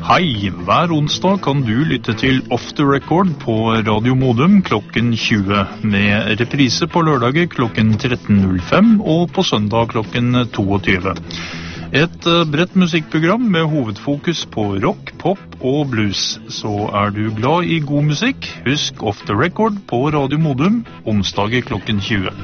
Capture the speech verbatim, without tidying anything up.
Hei, hver onsdag kan du lytte til Off the Record på Radio Modum klokken tjue, med reprise på lørdager klokken tretten null fem og på søndag klokken tjueto. Et bredt musikkprogram med hovedfokus på rock, pop og blues. Så er du glad i god musikk, husk Off the Record på Radio Modum onsdager klokken tjue.